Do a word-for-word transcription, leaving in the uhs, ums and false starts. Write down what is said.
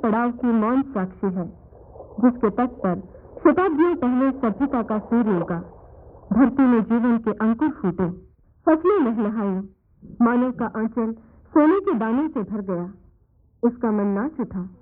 पड़ाव की मौन साक्षी है, जिसके तट पर शताब्दियों पहले सभ्यता का सूर्य उगा, धरती में जीवन के अंकुर फूटे, फसलें लहलहाई, मानव का आंचल सोने के दानों से भर गया, उसका मन नाच उठा।